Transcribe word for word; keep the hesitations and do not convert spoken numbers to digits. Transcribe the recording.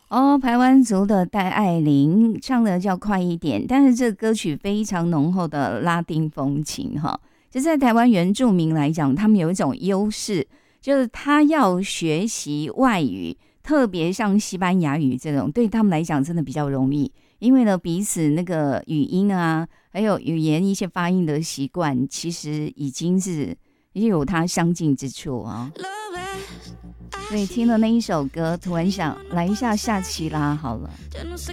哦，排湾族的戴爱玲唱的叫快一点，但是这个歌曲非常浓厚的拉丁风情哈。就在台湾原住民来讲，他们有一种优势，就是他要学习外语，特别像西班牙语这种，对他们来讲真的比较容易，因为呢彼此那个语音啊，还有语言一些发音的习惯，其实已经是也有它相近之处啊。所以听了那一首歌，突然想来一下夏奇拉好了。